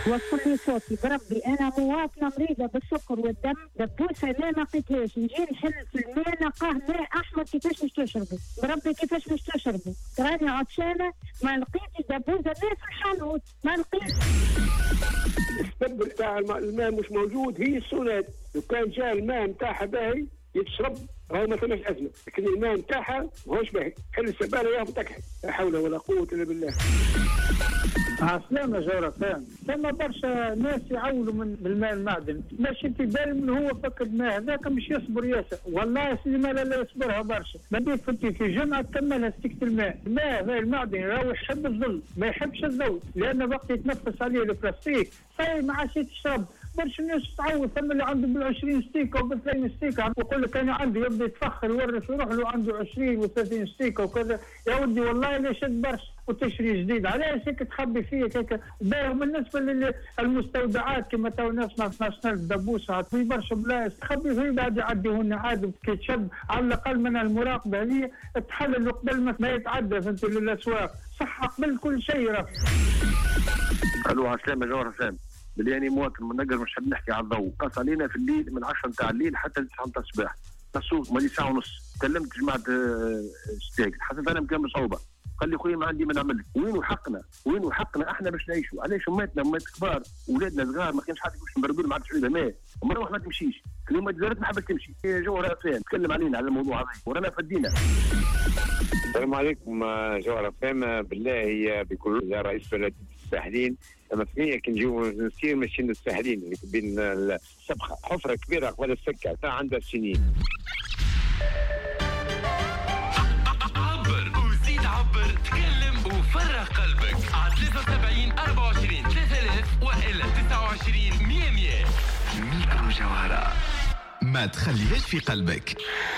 وصل لي صوتي بربي، انا مواطنه مريضه بالسكر والدم، دبوسه ما لقيتهاش، نجي نحل في الماء نلقاه ماء احمر، كيفاش مش تشربه؟ بربي كيفاش مش تشربه؟ راني عطشانه ما لقيتش دبوسه ماء في الحانوت، ما لقيتش. السبب تاع الماء مش موجود هي السونات، لو كان جاء الماء نتاعها باهي يتشرب راهو ما فماش ازمه، لكن الماء نتاعها ماهوش باهي، حل السباله ياهو تكحل، لا حول ولا قوه الا بالله. عسلامة جورة ثم برشا ناس يعولوا من الماء المعدن، ماشي في بالي من هو فقد ماء هذاك مش يصبر ياسر، والله يا سيدي ما لا يصبرها برشا، بديت فتي في جمعة تكملها استكت الماء هذا المعدن راهو يحب الظل ما يحبش الضوء، لأن وقت يتنفس عليه البلاستيك صاير ما عادش تشرب. برشا الناس تعود، ثم اللي عنده بال20 ستيكه وبال30 ستيكه يقول لك انا عندي، يبدا يتفخر يورث يروح له عنده 20 و30 ستيكه وكذا، يا ودي والله لا شد برشا وتشري جديد، علاش هيك تخبي فيك هيك؟ بالنسبه للمستودعات كما تو نسمع 12,000 دبوسه في برشا بلايص تخبي فيه بعد يعديهن عاد كي تشد على الاقل من المراقبه هذه تحلل قبل ما يتعدى فهمت للاسواق، صح قبل كل شيء راه. الو عسلامة جوهر حسام، بلي مواطن منقر مش حاب نحكي على الضوء، قص علينا في الليل من 10 نتاع الليل حتى 9 نتاع الصباح، تصوت مالي ساعه ونص، كلمت جماعه ستيك حسيت انا مكان بصعوبه، قال لي خويا ما عندي ما نعمل، وينو حقنا احنا باش نعيشوا، علاش اماتنا امات كبار ولادنا صغار ما كانش حد باش نبردوا ما عادش عيده ماء، ومروح ما تمشيش، اليوم تزارت ما حبت تمشي، جوهر فهم تكلم علينا على الموضوع هذا ورانا فدينا. السلام عليكم جوهر فهم، بالله بكل رئيس بلدية الساحلين لما ثنية كنجيو نسير ماشيين الساحلين اللي بين السبخة حفرة كبيرة قبل السكة تاع عندها سنين. عبر وزيد عبر، تكلم وفرغ قلبك على 73 24 3000 وإلا 29 100. ميكرو جوهرة ما تخليهاش في قلبك.